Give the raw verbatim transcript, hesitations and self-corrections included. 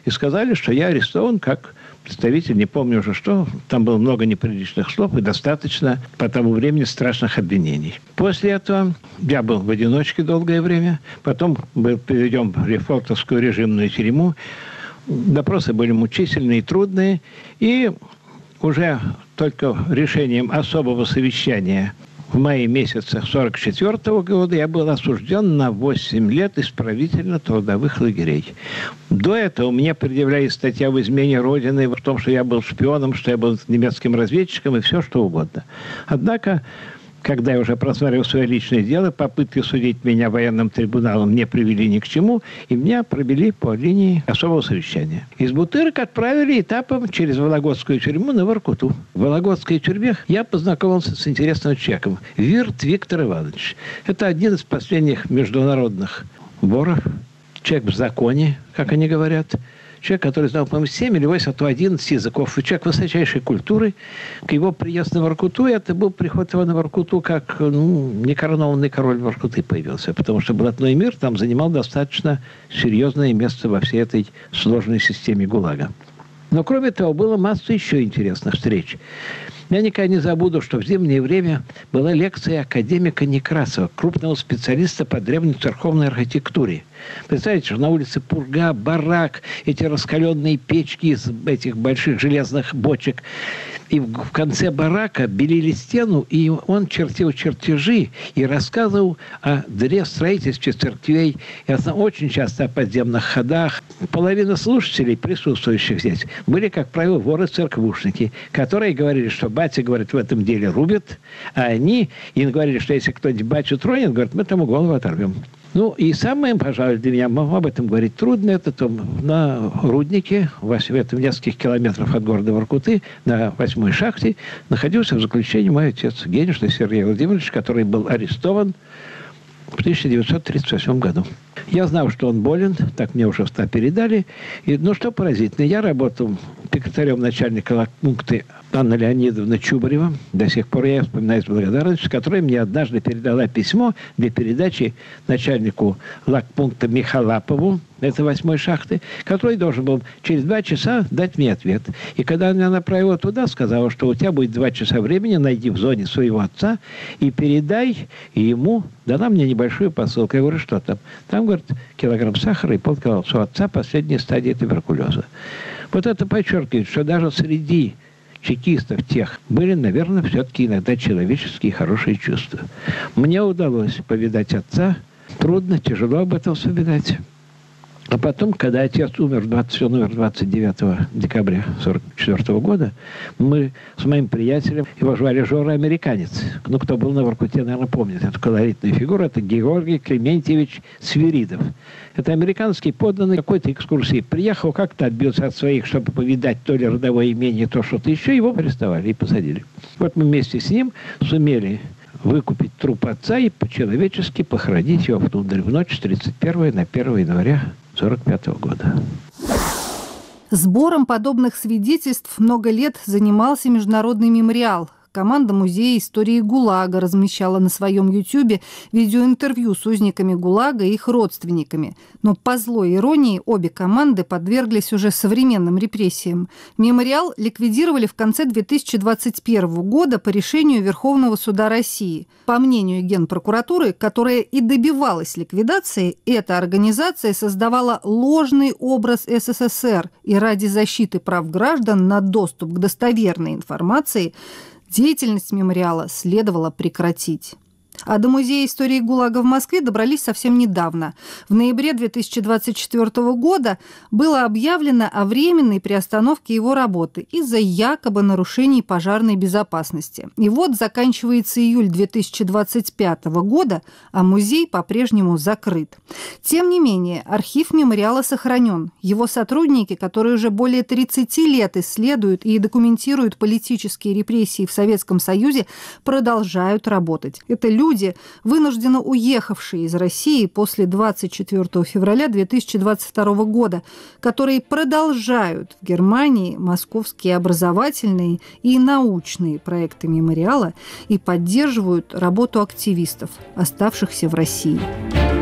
и сказали, что я арестован как представитель, не помню уже что. Там было много неприличных слов и достаточно по тому времени страшных обвинений. После этого я был в одиночке долгое время. Потом был переведен в Лефортовскую режимную тюрьму. Допросы были мучительные и трудные. И уже только решением особого совещания в мае месяце сорок четвёртого года я был осужден на восемь лет исправительно-трудовых лагерей. До этого мне предъявляли статья в измене Родины, в том, что я был шпионом, что я был немецким разведчиком и все, что угодно. Однако, когда я уже просмотрел свое личное дело, попытки судить меня военным трибуналом не привели ни к чему, и меня провели по линии особого совещания. Из Бутырок отправили этапом через Вологодскую тюрьму на Воркуту. В Вологодской тюрьме я познакомился с интересным человеком. Вирт Виктор Иванович. Это один из последних международных воров. Человек в законе, как они говорят. Человек, который знал, по-моему, семь или восемь, а то одиннадцать языков. Человек высочайшей культуры. К его приезду на Воркуту, это был приход его на Воркуту, как ну, некоронованный король Воркуты появился. Потому что блатной мир там занимал достаточно серьезное место во всей этой сложной системе ГУЛАГа. Но, кроме того, было масса еще интересных встреч. Я никогда не забуду, что в зимнее время была лекция академика Некрасова, крупного специалиста по древней церковной архитектуре. Представляете, что на улице пурга, барак, эти раскаленные печки из этих больших железных бочек. И в конце барака белили стену, и он чертил чертежи и рассказывал о древстроительстве церквей. И очень часто о подземных ходах. Половина слушателей, присутствующих здесь, были, как правило, воры-церквушники, которые говорили, что батя, говорит, в этом деле рубит, а они им говорили, что если кто-нибудь батю тронет, говорит, мы тому голову оторвем. Ну, и самое, пожалуй, для меня, об этом говорить трудно, это то, на руднике, в этом нескольких километров от города Воркуты, на восьмой шахте, находился в заключении мой отец, Генишный Сергей Владимирович, который был арестован в тысяча девятьсот тридцать восьмом году. Я знал, что он болен, так мне уже передали. И, ну, что поразительно, я работал секретарем начальника лагпункта Анна Леонидовна Чубарева. До сих пор я вспоминаю с благодарностью, которая мне однажды передала письмо для передачи начальнику лагпункта Михалапову, это восьмой шахты, который должен был через два часа дать мне ответ. И когда она направила туда, сказала, что у тебя будет два часа времени, найди в зоне своего отца и передай ему, дала мне небольшую посылку. Я говорю, что там? Там, говорит, килограмм сахара и полкило у отца последней стадии туберкулеза. Вот это подчеркивает, что даже среди чекистов тех были, наверное, все-таки иногда человеческие хорошие чувства. Мне удалось повидать отца. Трудно, тяжело об этом вспоминать. А потом, когда отец умер двадцать девятого декабря сорок четвёртого года, мы с моим приятелем, его звали Жора Американец. Ну, кто был на Воркуте, наверное, помнит эту колоритную фигуру. Это Георгий Клементьевич Свиридов. Это американский подданный какой-то экскурсии. Приехал, как-то отбился от своих, чтобы повидать то ли родовое имение, то что-то еще. Его арестовали и посадили. Вот мы вместе с ним сумели выкупить труп отца и по-человечески похоронить его в тундре в ночь с тридцать первого на первое января сорок пятого года. Сбором подобных свидетельств много лет занимался Международный мемориал. Команда Музея истории ГУЛАГа размещала на своем ютубе видеоинтервью с узниками ГУЛАГа и их родственниками. Но по злой иронии обе команды подверглись уже современным репрессиям. Мемориал ликвидировали в конце две тысячи двадцать первого года по решению Верховного суда России. По мнению Генпрокуратуры, которая и добивалась ликвидации, эта организация создавала ложный образ СССР, и ради защиты прав граждан на доступ к достоверной информации деятельность мемориала следовало прекратить. А до Музея истории ГУЛАГа в Москве добрались совсем недавно. В ноябре две тысячи двадцать четвёртого года было объявлено о временной приостановке его работы из-за якобы нарушений пожарной безопасности. И вот заканчивается июль две тысячи двадцать пятого года, а музей по-прежнему закрыт. Тем не менее, архив мемориала сохранен. Его сотрудники, которые уже более тридцати лет исследуют и документируют политические репрессии в Советском Союзе, продолжают работать. Это люди, Люди, вынужденно уехавшие из России после двадцать четвёртого февраля две тысячи двадцать второго года, которые продолжают в Германии московские образовательные и научные проекты мемориала и поддерживают работу активистов, оставшихся в России.